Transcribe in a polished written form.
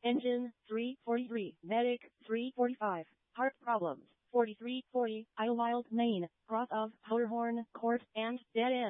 Engine 343, Medic 345, heart problems 4340, Idlewild, Maine, cross of Powderhorn Court and dead end.